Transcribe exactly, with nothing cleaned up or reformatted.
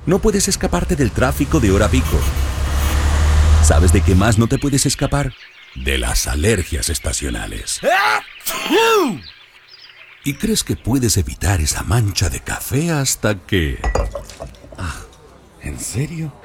No puedes escaparte del tráfico de hora pico. ¿Sabes de qué más no te puedes escapar? De las alergias estacionales. Y crees que puedes evitar esa mancha de café hasta que... Ah, ¿en serio?